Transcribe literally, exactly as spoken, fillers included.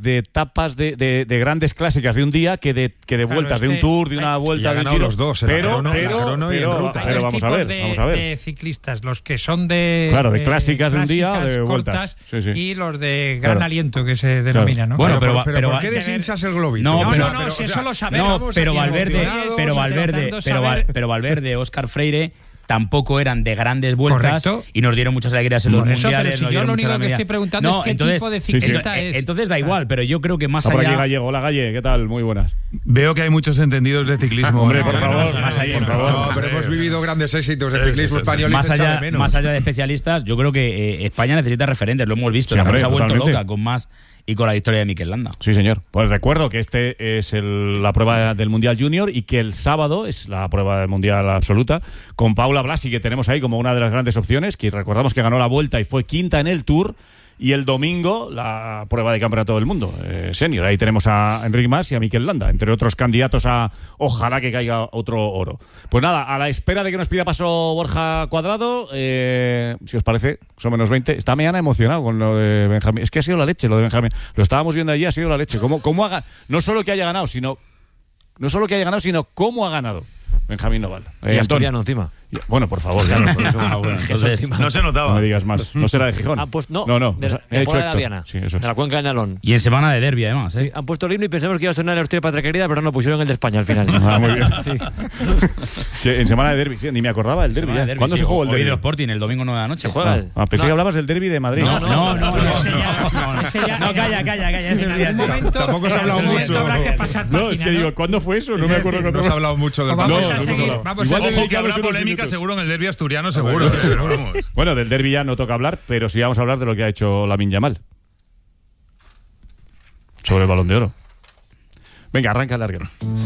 de etapas de, de, de grandes clásicas de un día que de, que de Claro, vueltas, es de un que tour, de una hay- vuelta, y ha de un ganado giro. los dos, el pero, Crono- pero, el Crono y en pero, ruta. pero Dos vamos a tipos ver, de, vamos a ver. de ciclistas, los que son de Claro, de eh, clásicas de un día, clásicas de vueltas. cortas, Sí, sí. y los de gran Claro. aliento, que se denomina, ¿no? Bueno, pero, pero- pero, pero- ¿por qué pero- deshinchas el globito? No, No, pero- no, no, si o eso sea, lo sabemos. No, estamos pero aquí Valverde, emocionados, pero Valverde, intentando pero, Val- saber- pero Valverde, Óscar Freire tampoco eran de grandes vueltas. Correcto. Y nos dieron muchas alegrías en los Por eso, mundiales. pero si nos yo dieron lo mucha único que alegría. estoy preguntando No, es qué entonces- tipo de sí, sí. ciclista ento- es. Entonces da igual, pero yo creo que más Está por aquí allá. Gallego. Hola, Galle, ¿qué tal? Muy buenas. Veo que hay muchos entendidos de ciclismo. Hombre, ¿no? por favor, más allá, por favor. No, pero hemos vivido grandes éxitos de Sí, sí, ciclismo sí, sí. español y Más se echa de allá, menos. más allá de especialistas, yo creo que eh, España necesita referentes, lo hemos visto. Sí, la hombre, gente se ha vuelto totalmente. loca con más y con la historia de Mikel Landa. Sí, señor. Pues recuerdo que este es el- la prueba del Mundial Junior y que el sábado es la prueba del Mundial Absoluta con Paula Blasi, que tenemos ahí como una de las grandes opciones, que recordamos que ganó la Vuelta y fue quinta en el Tour. Y el domingo, la prueba de campeonato del mundo, eh, senior. Ahí tenemos a Enric Mas y a Mikel Landa, entre otros candidatos a ojalá que caiga otro oro. Pues nada, a la espera de que nos pida paso Borja Cuadrado, eh, si os parece, son menos veinte. Está Meana emocionado con lo de Benjamín. Es que ha sido la leche lo de Benjamín. Lo estábamos viendo allí, ha sido la leche. ¿Cómo, cómo haga, no solo que haya ganado, sino no solo que haya ganado, sino cómo ha ganado Benjamín Noval. Eh, Y Antón. asturiano encima. Bueno, por favor, ya no, por eso- Ah, bueno, entonces, No se notaba. no me digas más. No será de Gijón. Han puesto, no, no, no. de, o sea, de he la hecho Puebla de la Héctor. Viana, Sí, eso es. de la cuenca de Nalón. y en semana de derbi, además. ¿eh? Sí, han puesto el himno y pensamos que iba a sonar el Hostia Patria Querida, pero no, pusieron el de España al final. Ah, muy bien. Que en semana de derbi, sí, ni me acordaba del derbi. Semana de ya. derbi, ¿Cuándo sí, se jugó el hoy de derbi? Sporting, el domingo nueve de la noche. Se juega. Ah, ah, pensé No. que hablabas del derbi de Madrid. No, no, no, no, Ese no, ya- no, no. ese ya- No, calla, calla, calla, ese En olvídate. algún momento, Tampoco se ha en hablado algún momento mucho. habrá que pasar No, es página, que digo, ¿cuándo fue eso? No me acuerdo cuándo No se ha hablado mucho del Vamos No, a no hemos seguir, hablado. vamos Igual a le Ojo que dedicamos habrá unos polémica minutos. seguro en el derbi asturiano, seguro. Pero vamos. Bueno, del derbi ya no toca hablar, pero sí vamos a hablar de lo que ha hecho Lamine Yamal. Sobre el Balón de Oro. Venga, arranca el larguero.